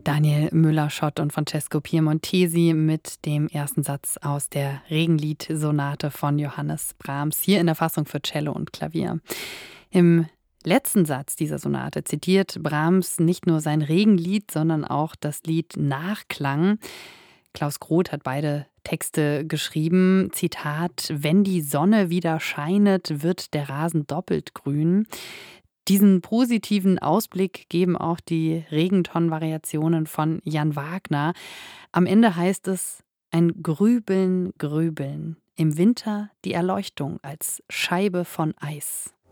Daniel Müller-Schott und Francesco Piemontesi mit dem ersten Satz aus der Regenlied-Sonate von Johannes Brahms, hier in der Fassung für Cello und Klavier. Im letzten Satz dieser Sonate zitiert Brahms nicht nur sein Regenlied, sondern auch das Lied Nachklang. Klaus Groth hat beide Texte geschrieben. Zitat: Wenn die Sonne wieder scheinet, wird der Rasen doppelt grün. Diesen positiven Ausblick geben auch die Regenton-Variationen von Jan Wagner. Am Ende heißt es: ein Grübeln, Grübeln. Im Winter die Erleuchtung als Scheibe von Eis.